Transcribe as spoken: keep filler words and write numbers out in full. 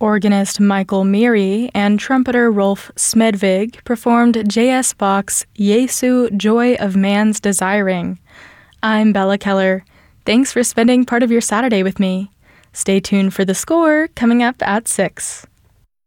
Organist Michael Meary and trumpeter Rolf Smedvig performed J S. Bach's Jesu, Joy of Man's Desiring. I'm Bella Keller. Thanks for spending part of your Saturday with me. Stay tuned for The Score coming up at six.